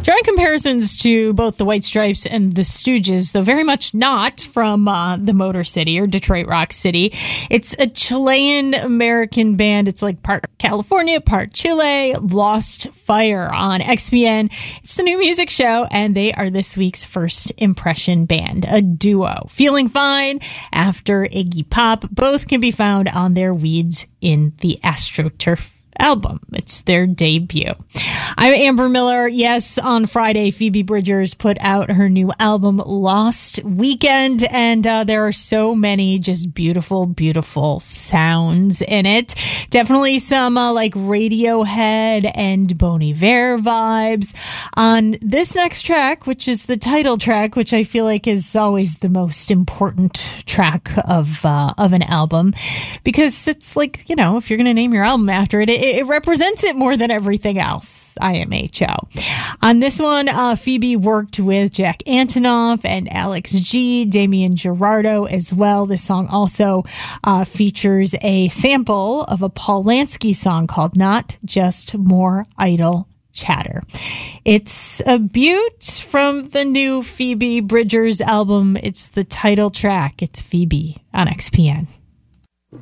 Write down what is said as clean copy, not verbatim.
Drawing comparisons to both the White Stripes and the Stooges, though very much not from the Motor City or Detroit Rock City. It's a Chilean-American band. It's like part California, part Chile. Lost Fire on XPN. It's a new music show, and they are this week's first impression band, a duo. Feeling Fine after Iggy Pop. Both can be found on their Weeds in the AstroTurf album. It's their debut. I'm Amber Miller. Yes, on Friday, Phoebe Bridgers put out her new album, Lost Weekend, and there are so many just beautiful, beautiful sounds in it. Definitely some like Radiohead and Bon Iver vibes. On this next track, which is the title track, which I feel like is always the most important track of an album, because it's like, you know, if you're going to name your album after it, it represents it more than everything else. IMHO. On this one, Phoebe worked with Jack Antonoff and Alex G, Damian Gerardo as well. This song also features a sample of a Paul Lansky song called Not Just More Idle Chatter. It's a beaut from the new Phoebe Bridgers album. It's the title track. It's Phoebe on XPN.